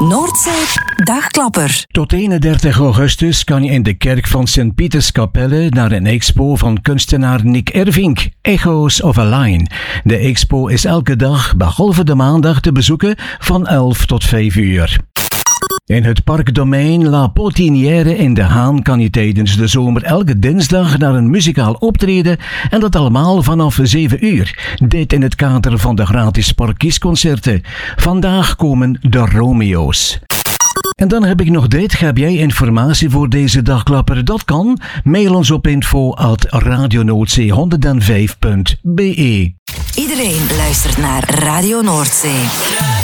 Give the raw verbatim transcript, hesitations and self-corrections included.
Noordzee Dagklapper. Tot eenendertig augustus kan je in de kerk van Sint-Pieterskapelle naar een expo van kunstenaar Nick Ervink, Echoes of a Line. De expo is elke dag, behalve de maandag, te bezoeken van elf tot vijf uur. In het parkdomein La Potinière in De Haan kan je tijdens de zomer elke dinsdag naar een muzikaal optreden en dat allemaal vanaf zeven uur. Dit in het kader van de gratis parkkiesconcerten. Vandaag komen de Romeo's. En dan heb ik nog dit. Heb jij informatie voor deze dagklapper? Dat kan. Mail ons op info at radionoordzee honderdvijf punt be. Iedereen luistert naar Radio Noordzee.